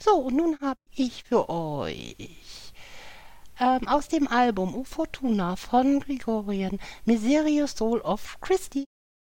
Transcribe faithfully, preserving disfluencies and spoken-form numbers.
So, und nun habe ich für euch ähm, aus dem Album O Fortuna von Gregorian Mysterious Soul of Christi.